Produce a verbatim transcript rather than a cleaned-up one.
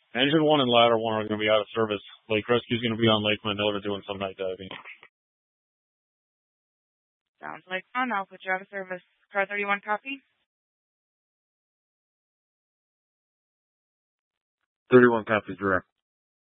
Engine one and ladder one are going to be out of service. Lake Rescue's going to be on Lake Minota doing some night diving. Sounds like fun. I'll put you out of service. Car thirty-one, copy? thirty-one copies direct.